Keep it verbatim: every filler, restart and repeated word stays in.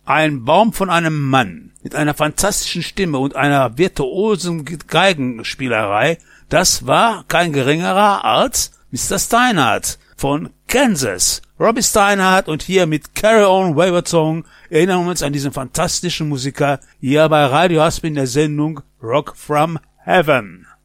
Ein Baum von einem Mann mit einer fantastischen Stimme und einer virtuosen Geigenspielerei, das war kein geringerer als Mister Steinhardt von Kansas. Robbie Steinhardt und hier mit Carry On Wayward Song erinnern wir uns an diesen fantastischen Musiker hier bei Radio Aspen in der Sendung Rock from Heaven.